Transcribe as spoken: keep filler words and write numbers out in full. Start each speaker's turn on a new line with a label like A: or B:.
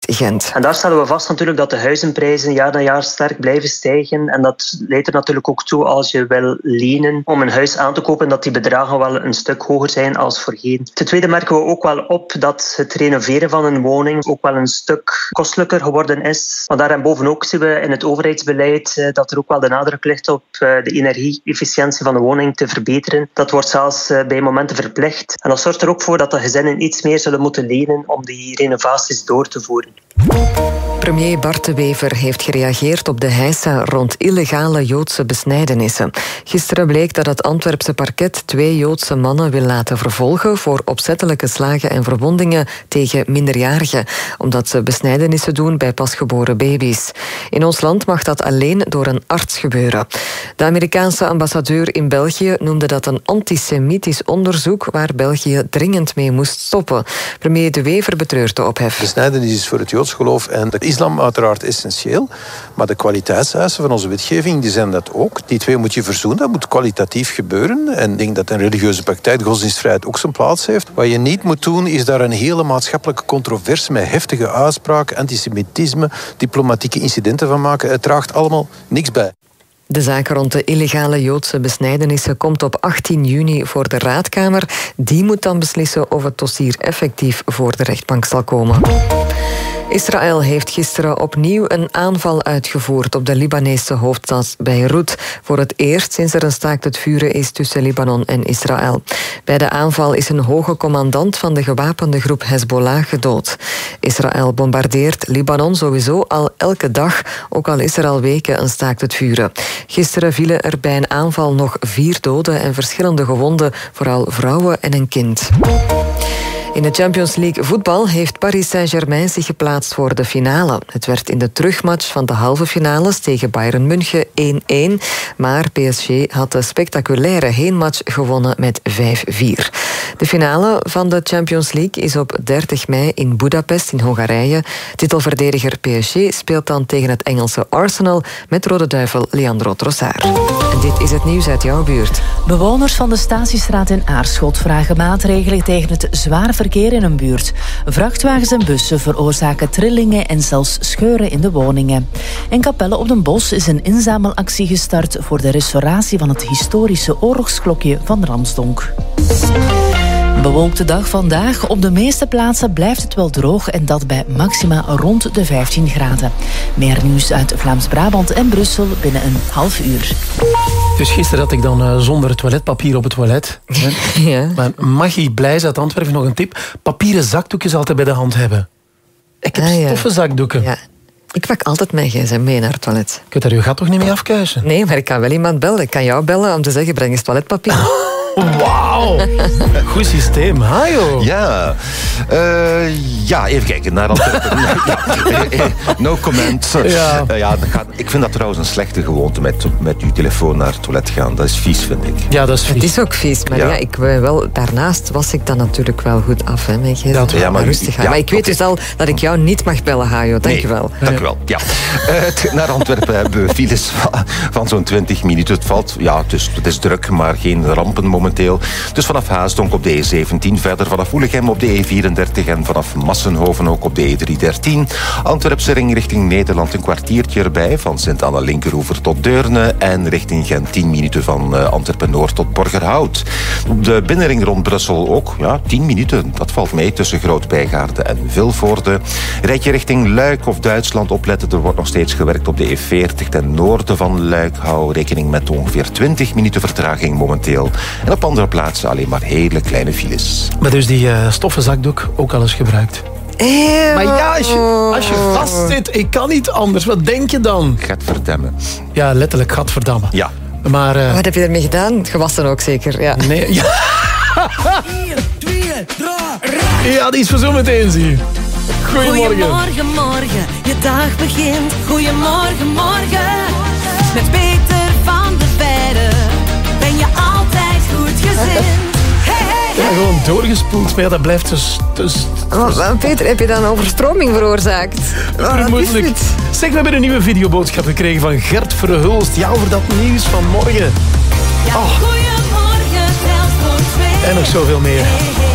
A: Gent.
B: En daar stellen we vast natuurlijk dat de huizenprijzen jaar na jaar sterk blijven stijgen. En dat leidt er natuurlijk ook toe als je wil lenen om een huis aan te kopen, dat die bedragen wel een stuk hoger zijn als voorheen. Ten tweede merken we ook wel op dat het renoveren van een woning ook wel een stuk kostelijker geworden is. Maar daarboven ook zien we in het overheidsbeleid dat er ook wel de nadruk ligt op de energie-efficiëntie van de woning te verbeteren. Dat wordt zelfs bij momenten verplicht. En dat zorgt er ook voor dat de gezinnen iets meer zullen moeten lenen om die renovaties door te voeren.
A: Premier Bart De Wever heeft gereageerd op de heisa rond illegale Joodse besnijdenissen. Gisteren bleek dat het Antwerpse parket twee Joodse mannen wil laten vervolgen voor opzettelijke slagen en verwondingen tegen minderjarigen, omdat ze besnijdenissen doen bij pasgeboren baby's. In ons land mag dat alleen door een arts gebeuren. De Amerikaanse ambassadeur in België noemde dat een antisemitisch onderzoek waar België dringend mee moest stoppen. Premier De Wever betreurt de ophef.
C: Besnijdenis is voor het Joods geloof en de islam uiteraard essentieel, maar de kwaliteitseisen van onze wetgeving die zijn dat ook. Die twee moet je verzoenen, dat moet kwalitatief gebeuren. En ik denk dat een religieuze praktijk, de godsdienstvrijheid, ook zijn plaats heeft. Wat je niet moet doen, is daar een hele maatschappelijke controverse met heftige uitspraken, antisemitisme, diplomatieke incidenten van maken. Het draagt allemaal niks bij.
A: De zaak rond de illegale Joodse besnijdenissen komt op achttien juni voor de Raadkamer. Die moet dan beslissen of het dossier effectief voor de rechtbank zal komen. Israël heeft gisteren opnieuw een aanval uitgevoerd op de Libanese hoofdstad Beirut. Voor het eerst sinds er een staakt het vuren is tussen Libanon en Israël. Bij de aanval is een hoge commandant van de gewapende groep Hezbollah gedood. Israël bombardeert Libanon sowieso al elke dag, ook al is er al weken een staakt het vuren. Gisteren vielen er bij een aanval nog vier doden en verschillende gewonden, vooral vrouwen en een kind. In de Champions League voetbal heeft Paris Saint-Germain zich geplaatst voor de finale. Het werd in de terugmatch van de halve finales tegen Bayern München één-één. Maar P S G had de spectaculaire heenmatch gewonnen met vijf vier. De finale van de Champions League is op dertig mei in Budapest in Hongarije. Titelverdediger P S G speelt dan tegen het Engelse Arsenal met Rode Duivel Leandro Trossard. En dit is het nieuws uit jouw buurt.
D: Bewoners van de Statiestraat in Aarschot vragen maatregelen tegen het zwaar verkeer in hun buurt. Vrachtwagens en bussen veroorzaken trillingen en zelfs scheuren in de woningen. In Capelle op den Bosch is een inzamelactie gestart voor de restauratie van het historische oorlogsklokje van Ramsdonk. Bewolkte dag vandaag. Op de meeste plaatsen blijft het wel droog en dat bij maxima rond de vijftien graden. Meer nieuws uit Vlaams-Brabant en Brussel binnen een half uur.
E: Dus gisteren had ik dan uh, zonder toiletpapier op het toilet.
A: Ja.
E: Maar Maggie Blijs uit Antwerpen nog een tip. Papieren zakdoekjes altijd bij de hand hebben. Ik heb
A: Ah, ja.
E: stoffe zakdoeken.
A: Ja. Ik pak altijd mijn gsm mee naar het toilet.
E: Je kunt daar je gat toch niet mee afkuisen?
A: Nee, maar ik kan wel iemand bellen. Ik kan jou bellen om te zeggen, breng eens toiletpapier.
E: Wauw! Goed systeem, Hajo.
F: Ja, uh, ja, even kijken naar Antwerpen. ja, no comment.
E: Ja.
F: Uh, ja, dat gaat, ik vind dat trouwens een slechte gewoonte met, met uw telefoon naar het toilet gaan. Dat is vies, vind ik.
E: Ja, dat is vies.
A: Het is ook vies, maar ja. Ja, ik ben wel, daarnaast was ik dan natuurlijk wel goed af. Hè, mijn gsm.
E: Dat,
F: ja, maar,
A: rustig gaan.
F: Ja,
A: maar ik weet
F: okay.
A: dus al dat ik jou niet mag bellen, Hajo. Dank
F: nee,
A: je wel.
F: Dank je wel. Ja. Uh, naar Antwerpen hebben we files van, van zo'n twintig minuten. Het valt, ja, het is, het is druk, maar geen rampen momenteel. Dus vanaf Haasdonk op de E zeventien, verder vanaf Oelegem op de E vierendertig en vanaf Massenhoven ook op de E driehonderddertien. Antwerpse ring richting Nederland een kwartiertje erbij, van Sint-Anna-Linkeroever tot Deurne en richting Gent tien minuten van uh, Antwerpen-Noord tot Borgerhout. Op de binnenring rond Brussel ook, ja, tien minuten. Dat valt mee tussen Groot-Bijgaarde en Vilvoorde. Rijd je richting Luik of Duitsland opletten, er wordt nog steeds gewerkt op de E veertig ten noorden van Luik. Hou rekening met ongeveer twintig minuten vertraging momenteel. En op andere plaatsen alleen maar hele kleine files.
E: Maar dus die uh, stoffen zakdoek ook al eens gebruikt.
A: Eeuw.
E: Maar ja, als je, als je vastzit, ik kan niet anders. Wat denk je dan?
F: Gadverdamme.
E: Ja, letterlijk, gadverdamme.
F: Ja.
E: Maar... Uh,
A: Wat heb je ermee gedaan? Gewassen ook zeker, ja.
E: Nee, ja. Ja, die is voor zo meteen, zie je. Goedemorgen.
G: Goedemorgen, morgen. Je dag begint. Goedemorgen, morgen. Met Peter van der Veijden ben je altijd goed gezind. Hey, hey,
E: Ja,
G: hey.
E: gewoon doorgespoeld, maar ja, dat blijft dus... dus
A: Oh, maar Peter, heb je dan overstroming veroorzaakt? Oh, wat is
E: vermoedelijk.
A: dit?
E: Zeg, we hebben een nieuwe videoboodschap gekregen van Gert Verhulst. Ja, over dat nieuws van morgen.
G: Ja,
E: Oh.
G: goedemorgen, zelfs voor twee.
E: En nog zoveel meer.
G: Hey, hey.